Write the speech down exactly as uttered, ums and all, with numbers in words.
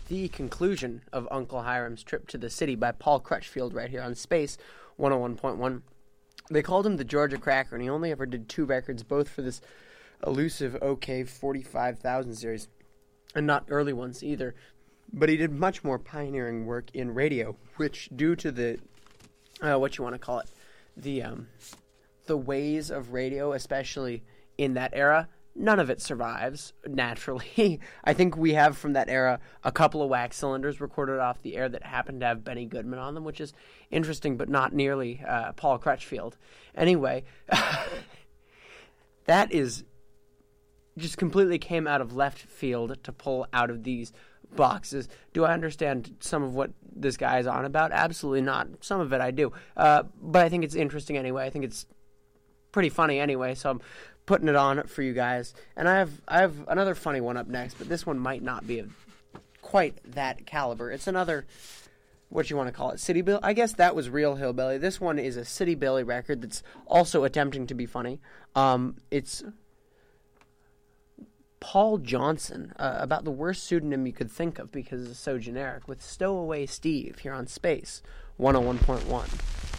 the conclusion of Uncle Hiram's Trip to the City by Paul Crutchfield right here on Space one oh one point one. They called him the Georgia Cracker, and he only ever did two records, both for this elusive O K forty-five thousand series, and not early ones either. But he did much more pioneering work in radio, which, due to the, uh, what you want to call it, the um, the ways of radio, especially in that era, none of it survives, naturally. I think we have from that era a couple of wax cylinders recorded off the air that happen to have Benny Goodman on them, which is interesting, but not nearly uh, Paul Crutchfield. Anyway, that is just completely came out of left field to pull out of these boxes. Do I understand some of what this guy is on about? Absolutely not. Some of it I do. Uh, but I think it's interesting anyway. I think it's pretty funny anyway, so I'm putting it on for you guys. And I have I have another funny one up next, but this one might not be of quite that caliber. It's another, what you want to call it, City Bill. I guess that was Real Hillbilly. This one is a City Billy record that's also attempting to be funny. Um, it's Paul Johnson, uh, about the worst pseudonym you could think of because it's so generic, with Stowaway Steve here on Space one oh one point one.